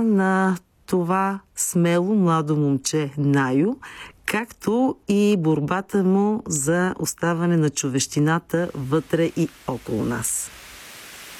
на това смело младо момче Найо, както и борбата му за оставане на човещината вътре и около нас.